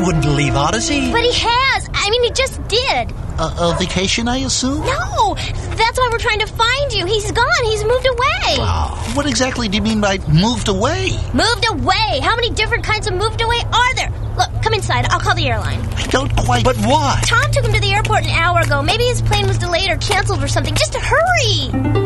wouldn't leave Odyssey. But he has. I mean, he just did. A vacation, I assume? No, that's why we're trying to find you. He's gone. He's moved away. What exactly do you mean by moved away? Moved away? How many different kinds of moved away are there? Look, come inside. I'll call the airline. I don't quite... But why? Tom took him to the airport an hour ago. Maybe his plane was delayed or canceled or something. Just hurry.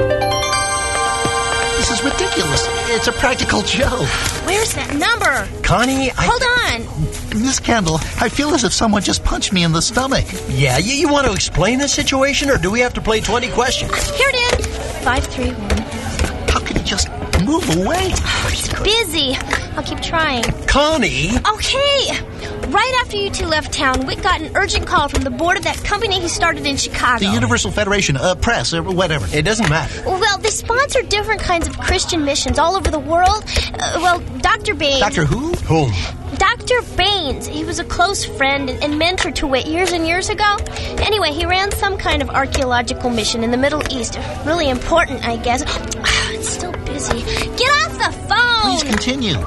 This is ridiculous. It's a practical joke. Where's that number? Connie, Hold on. Miss Kendall, I feel as if someone just punched me in the stomach. Yeah, you want to explain the situation, or do we have to play 20 questions? Here it is. 531. How could he just move away? Oh, he's busy. I'll keep trying. Connie! Okay. Right after you two left town, Whit got an urgent call from the board of that company he started in Chicago. The Universal Federation, Press, or whatever. It doesn't matter. Well, they sponsor different kinds of Christian missions all over the world. Dr. Baines... Dr. who? Whom? Dr. Baines. He was a close friend and mentor to Whit years and years ago. Anyway, he ran some kind of archaeological mission in the Middle East. Really important, I guess. It's still busy. Get off the phone! Please continue.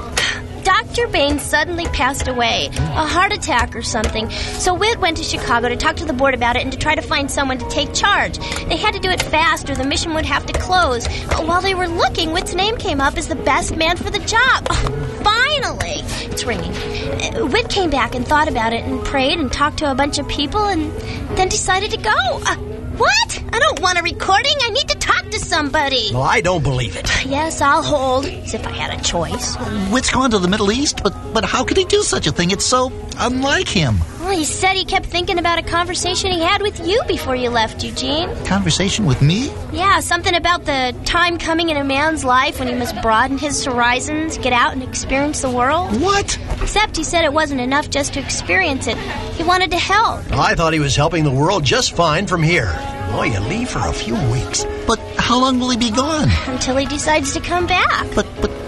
Dr. Baines suddenly passed away. A heart attack or something. So Whit went to Chicago to talk to the board about it and to try to find someone to take charge. They had to do it fast or the mission would have to close. While they were looking, Whit's name came up as the best man for the job. Finally! It's ringing. Whit came back and thought about it and prayed and talked to a bunch of people and then decided to go. What? I don't want a recording. I need to talk to somebody. Well, I don't believe it. Yes, I'll hold, as if I had a choice. Whit's gone to the Middle East, but how could he do such a thing? It's so unlike him. Well, he said he kept thinking about a conversation he had with you before you left, Eugene. Conversation with me? Yeah, something about the time coming in a man's life when he must broaden his horizons, get out and experience the world. What? Except he said it wasn't enough just to experience it. He wanted to help. I thought he was helping the world just fine from here. Oh, you leave for a few weeks. But how long will he be gone? Until he decides to come back. But,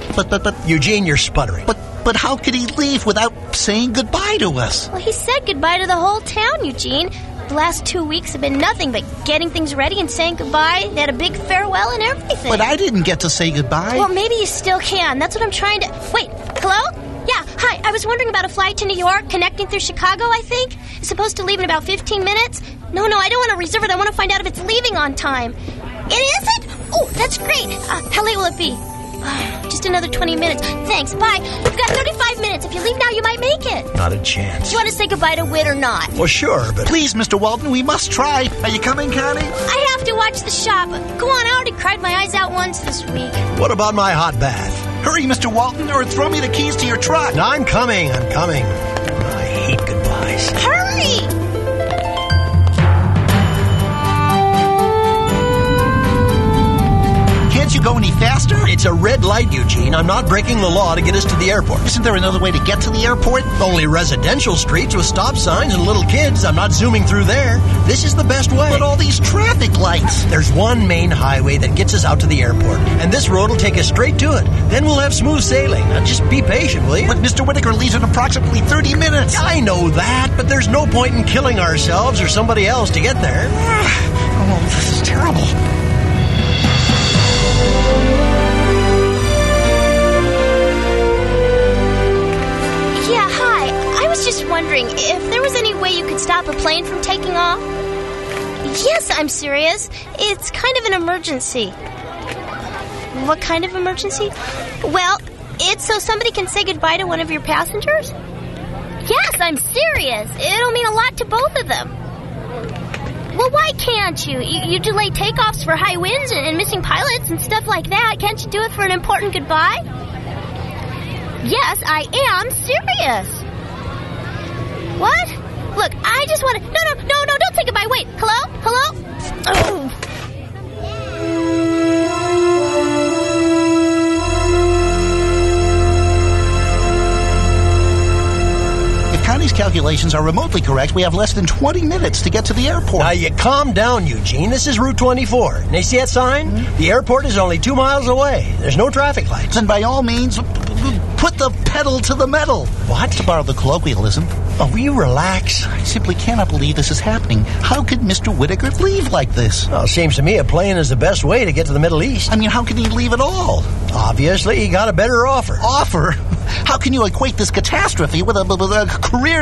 Eugene, you're sputtering. But how could he leave without saying goodbye to us? Well, he said goodbye to the whole town, Eugene. The last 2 weeks have been nothing but getting things ready and saying goodbye. They had a big farewell and everything. But I didn't get to say goodbye. Well, maybe you still can. That's what I'm trying to... Wait, hello? Yeah, hi. I was wondering about a flight to New York, connecting through Chicago, I think. It's supposed to leave in about 15 minutes. No, I don't want to reserve it. I want to find out if it's leaving on time. It isn't? Oh, that's great. How late will it be? Just another 20 minutes. Thanks, bye. You've got 35 minutes. If you leave now, you might make it. Not a chance. Do you want to say goodbye to Whit or not? Well, sure, but... Please, Mr. Walton, we must try. Are you coming, Connie? I have to watch the shop. Go on, I already cried my eyes out once this week. What about my hot bath? Hurry, Mr. Walton, or throw me the keys to your truck. No, I'm coming. I hate goodbyes. Hurry! Can't you go any faster? It's a red light, Eugene. I'm not breaking the law to get us to the airport. Isn't there another way to get to the airport? Only residential streets with stop signs and little kids. I'm not zooming through there. This is the best way. But all these traffic lights. There's one main highway that gets us out to the airport, and this road will take us straight to it. Then we'll have smooth sailing. Now just be patient, will you? But Mr. Whittaker leaves in approximately 30 minutes. I know that, but there's no point in killing ourselves or somebody else to get there. Oh, this is terrible. Yeah, hi. I was just wondering if there was any way you could stop a plane from taking off. Yes, I'm serious. It's kind of an emergency. What kind of emergency? Well, it's so somebody can say goodbye to one of your passengers. Yes, I'm serious. It'll mean a lot to both of them. Well, why can't you? You delay takeoffs for high winds and missing pilots and stuff like that. Can't you do it for an important goodbye? Yes, I am serious. What? Look, I just want to... No, don't say goodbye. Wait, hello? Oh. If Connie's calculations are remotely correct, we have less than 20 minutes to get to the airport. Now, you calm down, Eugene. This is Route 24. And you see that sign? Mm-hmm. The airport is only 2 miles away. There's no traffic lights. Then by all means, put the pedal to the metal. What? To borrow the colloquialism. Oh, will you relax? I simply cannot believe this is happening. How could Mr. Whittaker leave like this? Well, it seems to me a plane is the best way to get to the Middle East. I mean, how can he leave at all? Obviously, he got a better offer. Offer? How can you equate this catastrophe with a career